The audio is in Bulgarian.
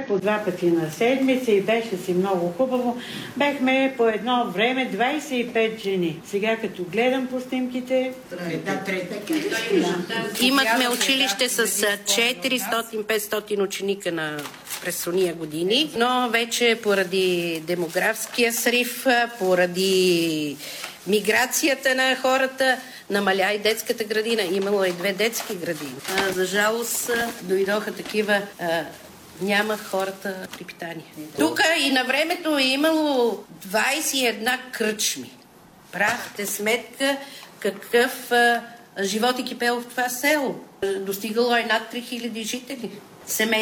по 2 пъти на седмица и беше си много хубаво. Бехме по едно време 25 жени. Сега като гледам по снимките... Имахме училище с 400-500 ученика през ония години, но вече поради демографския срив, поради миграцията на хората, намаля и детската градина. Имало и 2 детски градини. За жалост дойдоха такива... няма хората припитание. Тук и на времето е имало 21 кръчми. Правите сметка какъв живот е кипел в това село. Достигало е над 3000 жители.